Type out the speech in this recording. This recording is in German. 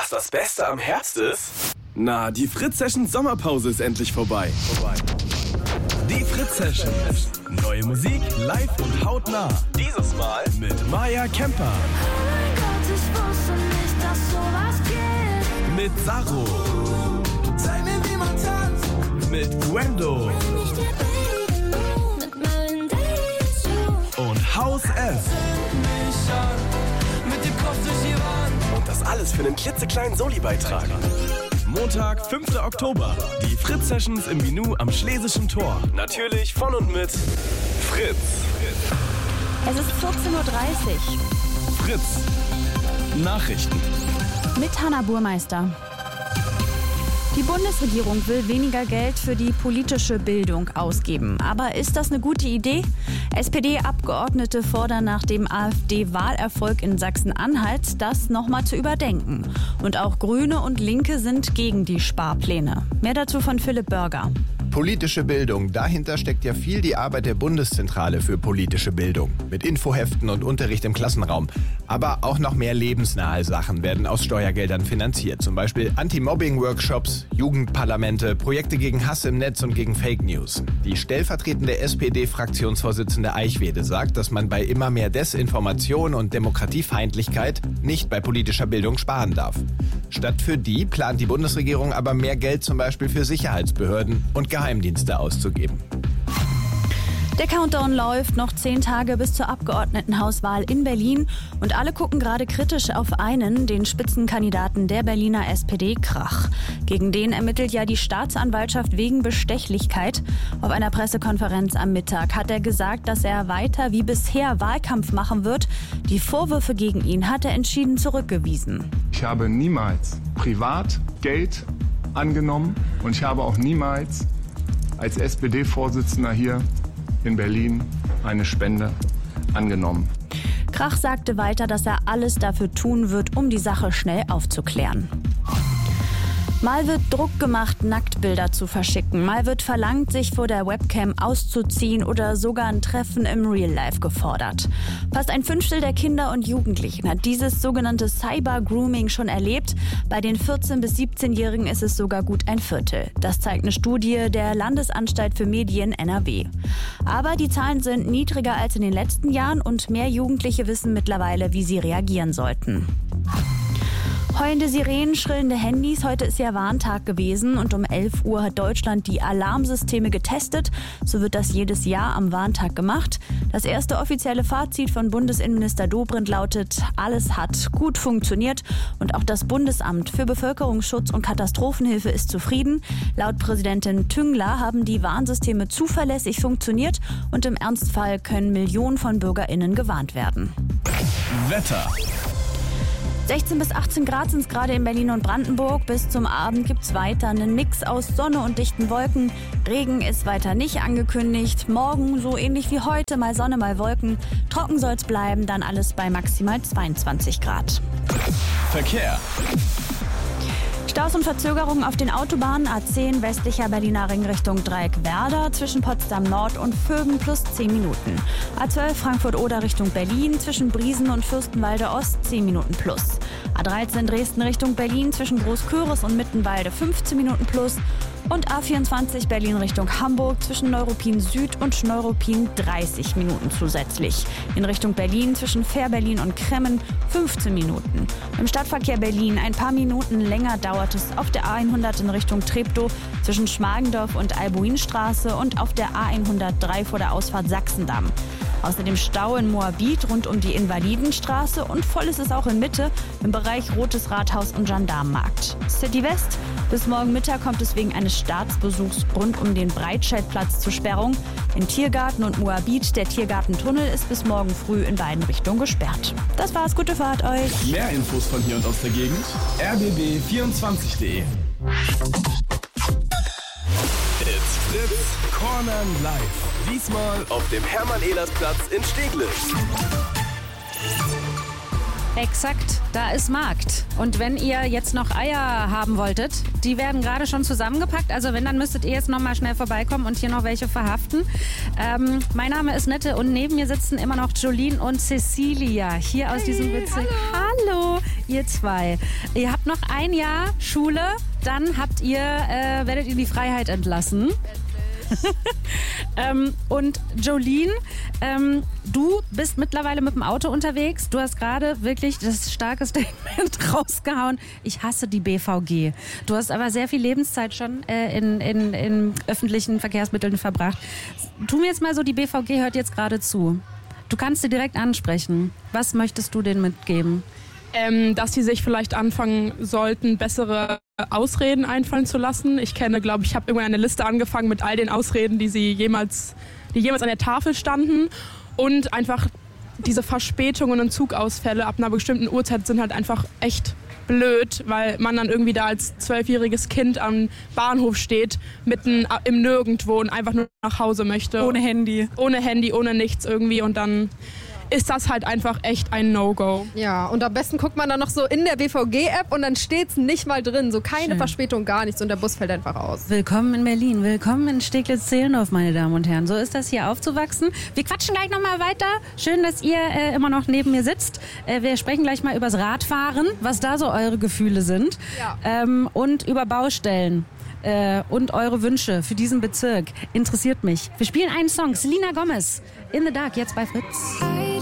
Was das Beste am Herbst ist? Na, die Fritz-Sessions Sommerpause ist endlich vorbei. Die Fritz-Sessions. Neue Musik, live und hautnah. Dieses Mal mit Maya Kemper. Oh mein Gott, ich wusste nicht, dass sowas geht. Mit Sarro. Zeig mir, wie man tanzt. Mit Gwendo. Wenn ich dir begegne, mit meinen Days. Und Haus F. Mich an, mit dem Kopf durch die Wand. Und das alles für einen klitzekleinen Soli-Beitrag. Montag, 5. Oktober. Die Fritz-Sessions im Minu am Schlesischen Tor. Natürlich von und mit Fritz. Es ist 14.30 Uhr. Fritz. Nachrichten. Mit Hanna Burmeister. Die Bundesregierung will weniger Geld für die politische Bildung ausgeben. Aber ist das eine gute Idee? SPD-Abgeordnete fordern nach dem AfD-Wahlerfolg in Sachsen-Anhalt, das nochmal zu überdenken. Und auch Grüne und Linke sind gegen die Sparpläne. Mehr dazu von Philipp Börger. Politische Bildung, dahinter steckt ja viel die Arbeit der Bundeszentrale für politische Bildung. Mit Infoheften und Unterricht im Klassenraum. Aber auch noch mehr lebensnahe Sachen werden aus Steuergeldern finanziert. Zum Beispiel Anti-Mobbing-Workshops, Jugendparlamente, Projekte gegen Hass im Netz und gegen Fake News. Die stellvertretende SPD-Fraktionsvorsitzende Eichwede sagt, dass man bei immer mehr Desinformation und Demokratiefeindlichkeit nicht bei politischer Bildung sparen darf. Statt für die plant die Bundesregierung aber mehr Geld zum Beispiel für Sicherheitsbehörden und Geheimdienste auszugeben. Der Countdown läuft, noch 10 Tage bis zur Abgeordnetenhauswahl in Berlin. Und alle gucken gerade kritisch auf einen, den Spitzenkandidaten der Berliner SPD, Krach. Gegen den ermittelt ja die Staatsanwaltschaft wegen Bestechlichkeit. Auf einer Pressekonferenz am Mittag hat er gesagt, dass er weiter wie bisher Wahlkampf machen wird. Die Vorwürfe gegen ihn hat er entschieden zurückgewiesen. Ich habe niemals privat Geld angenommen und ich habe auch niemals als SPD-Vorsitzender hier in Berlin eine Spende angenommen. Krach sagte weiter, dass er alles dafür tun wird, um die Sache schnell aufzuklären. Mal wird Druck gemacht, Nacktbilder zu verschicken. Mal wird verlangt, sich vor der Webcam auszuziehen oder sogar ein Treffen im Real Life gefordert. Fast ein Fünftel der Kinder und Jugendlichen hat dieses sogenannte Cyber-Grooming schon erlebt. Bei den 14- bis 17-Jährigen ist es sogar gut ein Viertel. Das zeigt eine Studie der Landesanstalt für Medien NRW. Aber die Zahlen sind niedriger als in den letzten Jahren und mehr Jugendliche wissen mittlerweile, wie sie reagieren sollten. Heulende Sirenen, schrillende Handys. Heute ist ja Warntag gewesen und um 11 Uhr hat Deutschland die Alarmsysteme getestet. So wird das jedes Jahr am Warntag gemacht. Das erste offizielle Fazit von Bundesinnenminister Dobrindt lautet, alles hat gut funktioniert und auch das Bundesamt für Bevölkerungsschutz und Katastrophenhilfe ist zufrieden. Laut Präsidentin Tüngler haben die Warnsysteme zuverlässig funktioniert und im Ernstfall können Millionen von BürgerInnen gewarnt werden. Wetter. 16 bis 18 Grad sind es gerade in Berlin und Brandenburg. Bis zum Abend gibt es weiter einen Mix aus Sonne und dichten Wolken. Regen ist weiter nicht angekündigt. Morgen so ähnlich wie heute, mal Sonne, mal Wolken. Trocken soll es bleiben, dann alles bei maximal 22 Grad. Verkehr. Staus und Verzögerungen auf den Autobahnen A10 westlicher Berliner Ring Richtung Dreieck-Werder zwischen Potsdam Nord und Vöben plus 10 Minuten. A12 Frankfurt-Oder Richtung Berlin zwischen Briesen und Fürstenwalde Ost 10 Minuten plus. A13 Dresden Richtung Berlin zwischen Großköris und Mittenwalde 15 Minuten plus. Und A24 Berlin Richtung Hamburg zwischen Neuruppin Süd und Neuruppin 30 Minuten zusätzlich. In Richtung Berlin zwischen Fährberlin und Kremmen 15 Minuten. Im Stadtverkehr Berlin ein paar Minuten länger dauert es auf der A100 in Richtung Treptow zwischen Schmargendorf und Albuinstraße und auf der A103 vor der Ausfahrt Sachsendamm. Außerdem Stau in Moabit rund um die Invalidenstraße und voll ist es auch in Mitte im Bereich Rotes Rathaus und Gendarmenmarkt. City West. Bis morgen Mittag kommt es wegen eines Staatsbesuchs rund um den Breitscheidplatz zur Sperrung. In Tiergarten und Moabit, der Tiergartentunnel, ist bis morgen früh in beiden Richtungen gesperrt. Das war's, gute Fahrt euch. Mehr Infos von hier und aus der Gegend. rbb24.de. It's Fritz Cornern Live. Diesmal auf dem Hermann-Ehlers-Platz in Steglitz. Exakt, da ist Markt. Und wenn ihr jetzt noch Eier haben wolltet, die werden gerade schon zusammengepackt. Also wenn, dann müsstet ihr jetzt noch mal schnell vorbeikommen und hier noch welche verhaften. Mein Name ist Nette und neben mir sitzen immer noch Jolene und Cecilia hier aus diesem Bezirk. Hallo! ihr zwei. Ihr habt noch ein Jahr Schule, dann werdet ihr die Freiheit entlassen. Und Jolene, du bist mittlerweile mit dem Auto unterwegs. Du hast gerade wirklich das starke Statement rausgehauen. Ich hasse die BVG. Du hast aber sehr viel Lebenszeit schon in öffentlichen Verkehrsmitteln verbracht. Tu mir jetzt mal so, die BVG hört jetzt gerade zu. Du kannst sie direkt ansprechen. Was möchtest du denen mitgeben? Dass sie sich vielleicht anfangen sollten, bessere Ausreden einfallen zu lassen. Ich habe irgendwann eine Liste angefangen mit all den Ausreden, die jemals an der Tafel standen. Und einfach diese Verspätungen und Zugausfälle ab einer bestimmten Uhrzeit sind halt einfach echt blöd, weil man dann irgendwie da als 12-jähriges Kind am Bahnhof steht, mitten im Nirgendwo und einfach nur nach Hause möchte. Ohne Handy. Ohne Handy, ohne nichts irgendwie und dann ist das halt einfach echt ein No-Go. Ja, und am besten guckt man dann noch so in der BVG-App und dann steht's nicht mal drin. So keine Verspätung, gar nichts und der Bus fällt einfach aus. Willkommen in Berlin, willkommen in Steglitz-Zehlendorf, meine Damen und Herren. So ist das hier aufzuwachsen. Wir quatschen gleich nochmal weiter. Schön, dass ihr immer noch neben mir sitzt. Wir sprechen gleich mal übers Radfahren, was da so eure Gefühle sind. Ja. Und über Baustellen. Und eure Wünsche für diesen Bezirk. Interessiert mich. Wir spielen einen Song. Selena Gomez, In the Dark, jetzt bei Fritz.